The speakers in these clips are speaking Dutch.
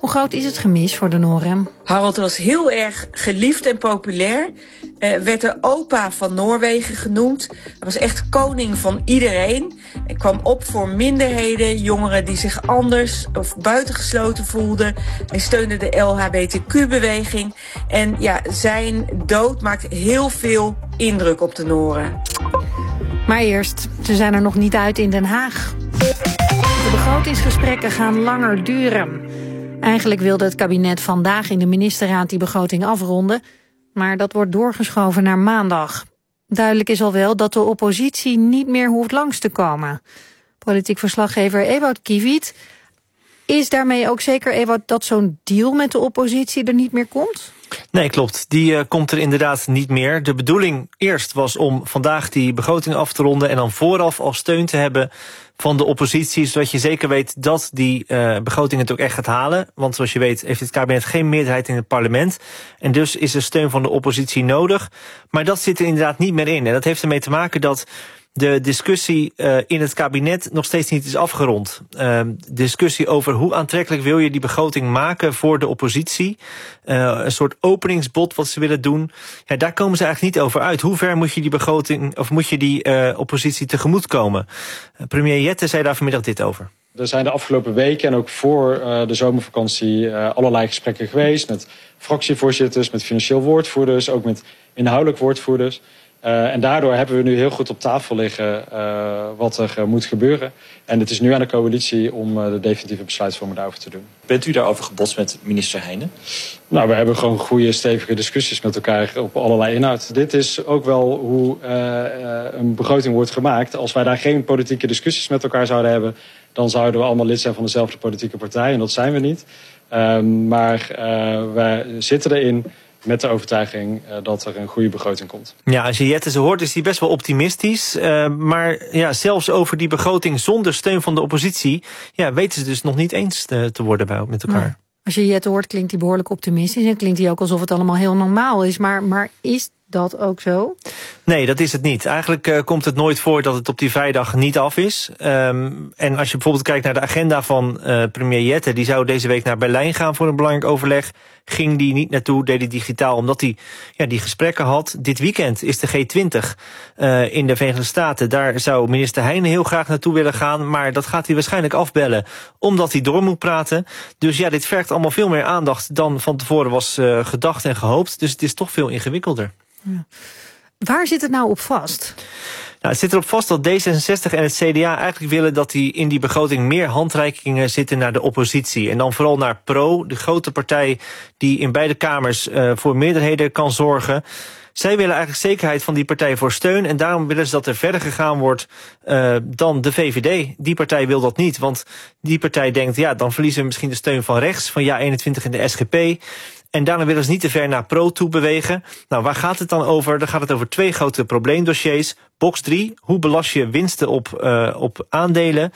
Hoe groot is het gemis voor de Noren? Harald was heel erg geliefd en populair. Werd de opa van Noorwegen genoemd. Hij was echt koning van iedereen. Hij kwam op voor minderheden, jongeren die zich anders of buitengesloten voelden. Hij steunde de LHBTQ-beweging. En ja, zijn dood maakt heel veel indruk op de Noren. Maar eerst, ze zijn er nog niet uit in Den Haag. De begrotingsgesprekken gaan langer duren. Eigenlijk wilde het kabinet vandaag in de ministerraad die begroting afronden, maar dat wordt doorgeschoven naar maandag. Duidelijk is al wel dat de oppositie niet meer hoeft langs te komen. Politiek verslaggever Ewout Kiviet. Is daarmee ook zeker, Ewout, dat zo'n deal met de oppositie er niet meer komt? Nee, klopt. Die komt er inderdaad niet meer. De bedoeling eerst was om vandaag die begroting af te ronden en dan vooraf al steun te hebben van de oppositie, zodat je zeker weet dat die begroting het ook echt gaat halen. Want zoals je weet heeft het kabinet geen meerderheid in het parlement. En dus is er steun van de oppositie nodig. Maar dat zit er inderdaad niet meer in. En dat heeft ermee te maken dat de discussie in het kabinet nog steeds niet is afgerond. Discussie over hoe aantrekkelijk wil je die begroting maken voor de oppositie. Een soort openingsbod wat ze willen doen. Ja, daar komen ze eigenlijk niet over uit. Hoe ver moet je die begroting of moet je die oppositie tegemoetkomen? Premier Jette zei daar vanmiddag dit over. Er zijn de afgelopen weken en ook voor de zomervakantie allerlei gesprekken geweest met fractievoorzitters, met financieel woordvoerders, ook met inhoudelijk woordvoerders. En daardoor hebben we nu heel goed op tafel liggen wat er moet gebeuren. En het is nu aan de coalitie om de definitieve besluitvorming daarover te doen. Bent u daarover gebotst met minister Heijnen? Nou, we hebben gewoon goede, stevige discussies met elkaar op allerlei inhoud. Dit is ook wel hoe een begroting wordt gemaakt. Als wij daar geen politieke discussies met elkaar zouden hebben, dan zouden we allemaal lid zijn van dezelfde politieke partij. En dat zijn we niet. Maar wij zitten erin met de overtuiging dat er een goede begroting komt. Ja, als je Jette zo hoort is hij best wel optimistisch. Maar ja, zelfs over die begroting zonder steun van de oppositie, ja, weten ze dus nog niet eens te worden met elkaar. Ja. Als je Jette hoort klinkt hij behoorlijk optimistisch en klinkt hij ook alsof het allemaal heel normaal is. Maar is dat ook zo? Nee, dat is het niet. Eigenlijk komt het nooit voor dat het op die vrijdag niet af is. En als je bijvoorbeeld kijkt naar de agenda van premier Jette, die zou deze week naar Berlijn gaan voor een belangrijk overleg. Ging die niet naartoe, deed hij digitaal, omdat hij die gesprekken had. Dit weekend is de G20 in de Verenigde Staten. Daar zou minister Heijnen heel graag naartoe willen gaan, maar dat gaat hij waarschijnlijk afbellen, omdat hij door moet praten. Dus ja, dit vergt allemaal veel meer aandacht dan van tevoren was gedacht en gehoopt. Dus het is toch veel ingewikkelder. Ja. Waar zit het nou op vast? Nou, het zit erop vast dat D66 en het CDA eigenlijk willen dat in die begroting meer handreikingen zitten naar de oppositie. En dan vooral naar PRO, de grote partij die in beide kamers voor meerderheden kan zorgen. Zij willen eigenlijk zekerheid van die partij voor steun. En daarom willen ze dat er verder gegaan wordt dan de VVD. Die partij wil dat niet, want die partij denkt, ja, dan verliezen we misschien de steun van rechts, van JA21 en de SGP. En daarna willen ze niet te ver naar PRO toe bewegen. Nou, waar gaat het dan over? Dan gaat het over 2 grote probleemdossiers. Box 3, hoe belast je winsten op aandelen?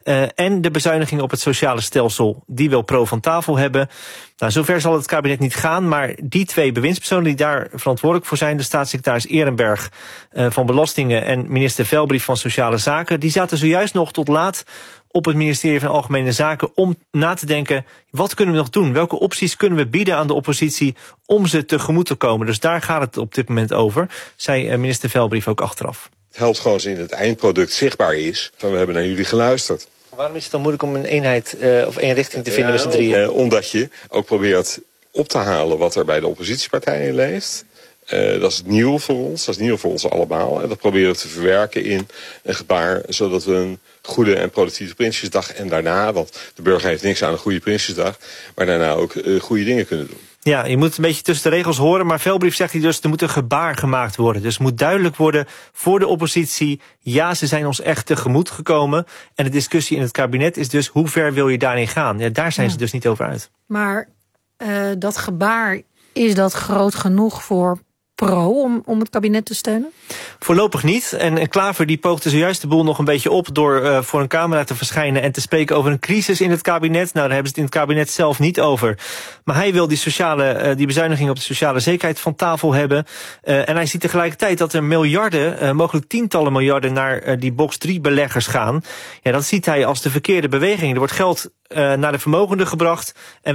En de bezuiniging op het sociale stelsel. Die wil PRO van tafel hebben. Nou, zover zal het kabinet niet gaan, maar die 2 bewindspersonen die daar verantwoordelijk voor zijn, de staatssecretaris Ehrenberg van Belastingen en minister Velbrief van Sociale Zaken, die zaten zojuist nog tot laat op het ministerie van Algemene Zaken om na te denken, wat kunnen we nog doen? Welke opties kunnen we bieden aan de oppositie om ze tegemoet te komen? Dus daar gaat het op dit moment over, zei minister Velbrief ook achteraf. Het helpt gewoon als in het eindproduct zichtbaar is van we hebben naar jullie geluisterd. Waarom is het dan moeilijk om een eenheid of één richting te vinden met z'n drieën? Omdat je ook probeert op te halen wat er bij de oppositiepartijen leeft. Dat is nieuw voor ons, dat is nieuw voor ons allemaal. En dat proberen we te verwerken in een gebaar, zodat we een goede en productieve Prinsjesdag en daarna, want de burger heeft niks aan een goede Prinsjesdag, maar daarna ook goede dingen kunnen doen. Ja, je moet een beetje tussen de regels horen, maar Velbrief zegt hij dus, er moet een gebaar gemaakt worden. Dus het moet duidelijk worden voor de oppositie, ja, ze zijn ons echt tegemoet gekomen. En de discussie in het kabinet is dus, hoe ver wil je daarin gaan? Ja, daar zijn ze dus niet over uit. Maar dat gebaar, is dat groot genoeg voor PRO om het kabinet te steunen? Voorlopig niet. En Klaver die poogde zojuist de boel nog een beetje op door voor een camera te verschijnen en te spreken over een crisis in het kabinet. Nou, daar hebben ze het in het kabinet zelf niet over. Maar hij wil die bezuiniging op de sociale zekerheid van tafel hebben. En hij ziet tegelijkertijd dat er miljarden, mogelijk tientallen miljarden, naar die box 3 beleggers gaan. Ja, dat ziet hij als de verkeerde beweging. Er wordt geld naar de vermogenden gebracht. En